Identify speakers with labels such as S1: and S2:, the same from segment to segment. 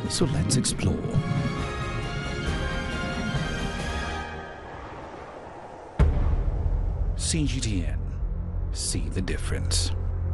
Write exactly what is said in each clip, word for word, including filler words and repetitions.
S1: So let's explore. C G T N. See the difference.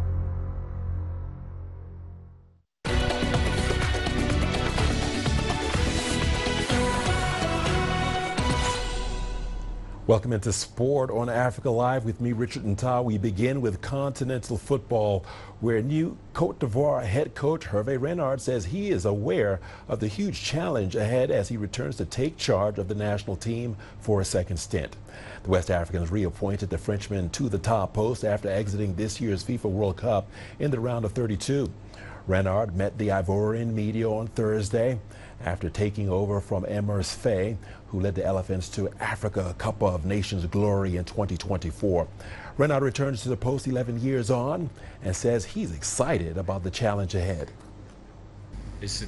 S2: Welcome into Sport on Africa Live with me, Richard Nta. We begin with continental football, where new Cote d'Ivoire head coach Hervé Renard says he is aware of the huge challenge ahead as he returns to take charge of the national team for a second stint. The West Africans reappointed the Frenchman to the top post after exiting this year's FIFA World Cup in the round of thirty-two. Renard met the Ivorian media on Thursday after taking over from Emers Faye, who led the Elephants to Africa Cup of Nations glory in twenty twenty-four. Renard returns to the post eleven years on and says he's excited about the challenge ahead.
S3: It's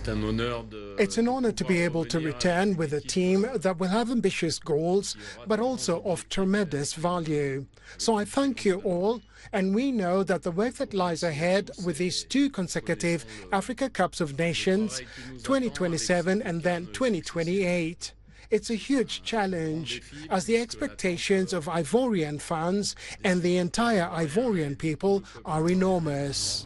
S3: an honor to be able to return with a team that will have ambitious goals, but also of tremendous value. So I thank you all, and we know that the work that lies ahead with these two consecutive Africa Cups of Nations, twenty twenty-seven and then twenty twenty-eight. It's a huge challenge, as the expectations of Ivorian fans and the entire Ivorian people are enormous.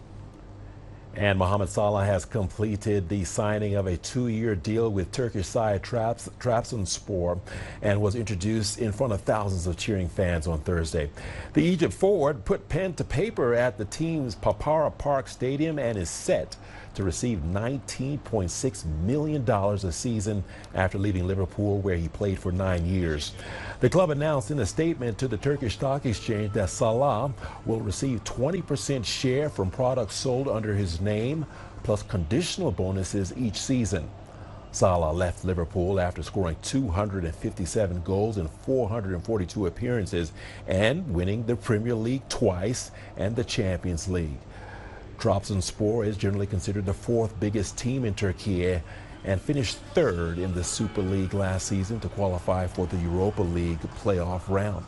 S2: And Mohamed Salah has completed the signing of a two-year deal with Turkish side Traps, Trabzonspor and was introduced in front of thousands of cheering fans on Thursday. The Egypt forward put pen to paper at the team's Papara Park Stadium and is set to receive nineteen point six million dollars a season after leaving Liverpool, where he played for nine years. The club announced in a statement to the Turkish Stock Exchange that Salah will receive twenty percent share from products sold under his name, plus conditional bonuses each season. Salah left Liverpool after scoring two hundred fifty-seven goals in four hundred forty-two appearances and winning the Premier League twice and the Champions League. Trabzonspor is generally considered the fourth biggest team in Turkey and finished third in the Super League last season to qualify for the Europa League playoff round.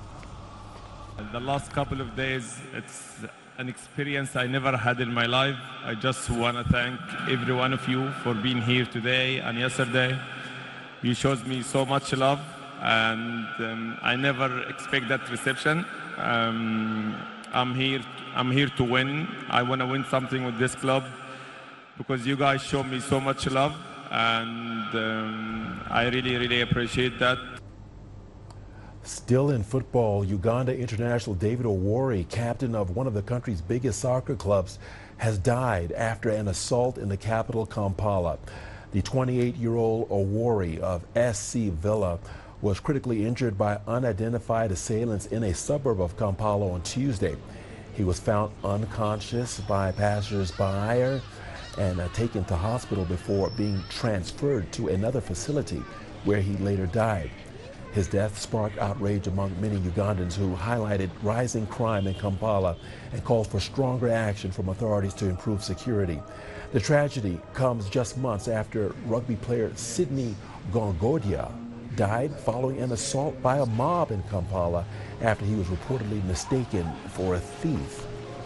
S4: The last couple of days, it's an experience I never had in my life. I just want to thank every one of you for being here today and yesterday. You showed me so much love, and um, I never expect that reception. Um, I'm here. I'm here to win. I want to win something with this club because you guys show me so much love, and um, I really, really appreciate that.
S2: Still in football, Uganda international David Owori, captain of one of the country's biggest soccer clubs, has died after an assault in the capital, Kampala. The twenty-eight-year-old Owori of S C Villa was critically injured by unidentified assailants in a suburb of Kampala on Tuesday. He was found unconscious by passers-by and uh, taken to hospital before being transferred to another facility where he later died. His death sparked outrage among many Ugandans who highlighted rising crime in Kampala and called for stronger action from authorities to improve security. The tragedy comes just months after rugby player Sidney Gongodia died following an assault by a mob in Kampala after he was reportedly mistaken for a thief.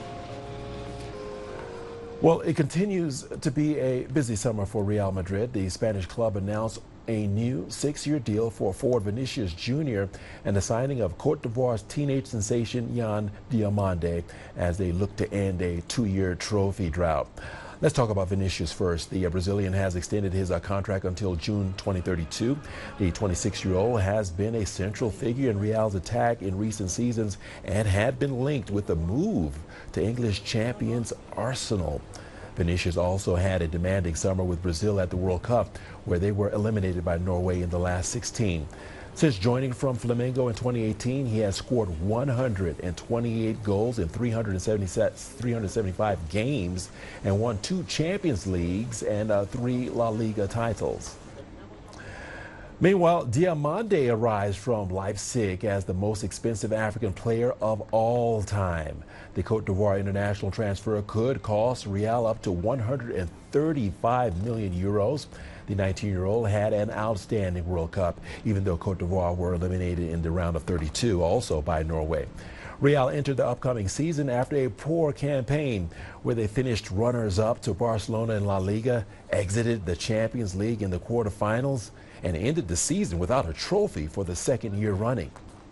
S2: Well, it continues to be a busy summer for Real Madrid. The Spanish club announced a new six-year deal for forward Vinicius Junior and the signing of Cote d'Ivoire's teenage sensation Yan Diomande as they look to end a two-year trophy drought. Let's talk about Vinicius first. The uh, Brazilian has extended his uh, contract until June twenty thirty-two. The twenty-six-year-old has been a central figure in Real's attack in recent seasons and had been linked with the move to English champions Arsenal. Vinicius also had a demanding summer with Brazil at the World Cup, where they were eliminated by Norway in the last sixteen. Since joining from Flamengo in twenty eighteen, he has scored one hundred twenty-eight goals in three hundred seventy-five games and won two Champions Leagues and uh, three La Liga titles. Meanwhile, Diomande arrives from Leipzig as the most expensive African player of all time. The Cote d'Ivoire international transfer could cost Real up to one hundred thirty-five million euros. The nineteen-year-old had an outstanding World Cup, even though Cote d'Ivoire were eliminated in the round of thirty-two, also by Norway. Real entered the upcoming season after a poor campaign where they finished runners-up to Barcelona in La Liga, exited the Champions League in the quarterfinals, and ended the season without a trophy for the second year running.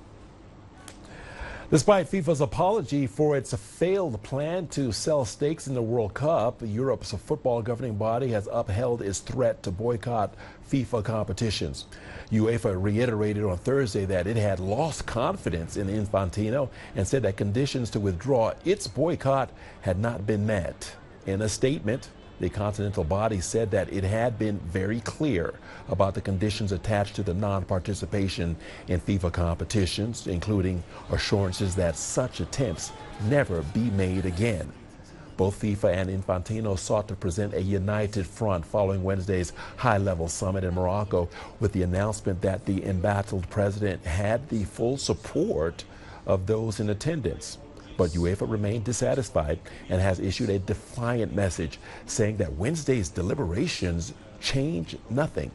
S2: Despite FIFA's apology for its failed plan to sell stakes in the World Cup, Europe's football governing body has upheld its threat to boycott FIFA competitions. UEFA reiterated on Thursday that it had lost confidence in Infantino and said that conditions to withdraw its boycott had not been met. In a statement, the continental body said that it had been very clear about the conditions attached to the non-participation in FIFA competitions, including assurances that such attempts never be made again. Both FIFA and Infantino sought to present a united front following Wednesday's high-level summit in Morocco, with the announcement that the embattled president had the full support of those in attendance. But UEFA remained dissatisfied and has issued a defiant message saying that Wednesday's deliberations change nothing.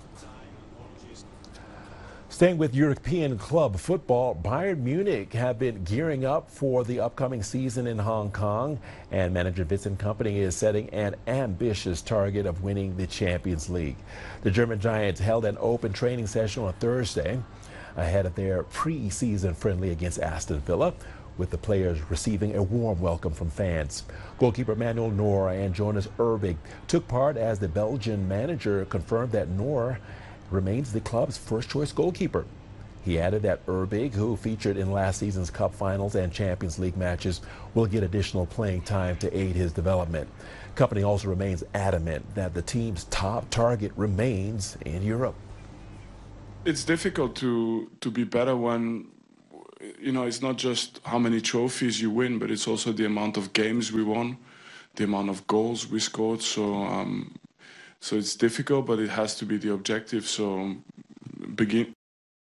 S2: Staying with European club football, Bayern Munich have been gearing up for the upcoming season in Hong Kong, and manager Vincent Kompany is setting an ambitious target of winning the Champions League. The German Giants held an open training session on Thursday ahead of their pre-season friendly against Aston Villa, with the players receiving a warm welcome from fans. Goalkeeper Manuel Neuer and Jonas Erbig took part as the Belgian manager confirmed that Neuer remains the club's first-choice goalkeeper. He added that Erbig, who featured in last season's Cup finals and Champions League matches, will get additional playing time to aid his development. Kompany also remains adamant that the team's top target remains in Europe.
S5: It's difficult to, to be better when, you know, it's not just how many trophies you win, but it's also the amount of games we won, the amount of goals we scored. So, um, so it's difficult, but it has to be the objective. So, begin